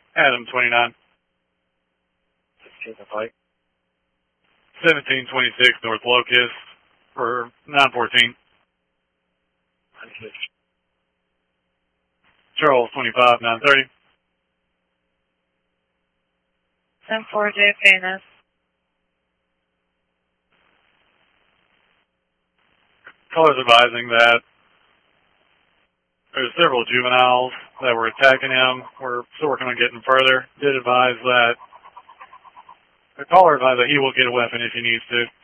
Adam 29. 16 Pike. 1726 North Locust for 914. Charles 25 930. 10-4 JFNS. Callers advising that there's several juveniles that were attacking him. We're still working on getting further. Did advise that the caller advised that he will get a weapon if he needs to.